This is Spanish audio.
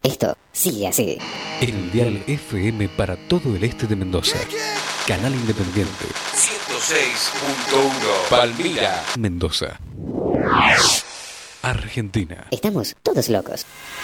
Esto sigue así. El dial FM para todo el este de Mendoza. Canal Independiente. 106.1 Palmira, Mendoza. Argentina. Estamos todos locos.